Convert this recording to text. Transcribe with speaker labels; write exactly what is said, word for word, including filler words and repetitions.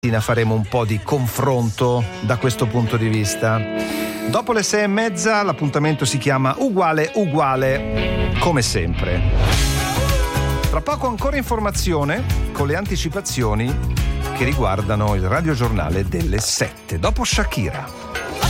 Speaker 1: Faremo un po' di confronto da questo punto di vista. Dopo le sei e mezza l'appuntamento si chiama Uguale Uguale, come sempre. Tra poco ancora informazione con le anticipazioni che riguardano il radiogiornale delle sette, dopo Shakira.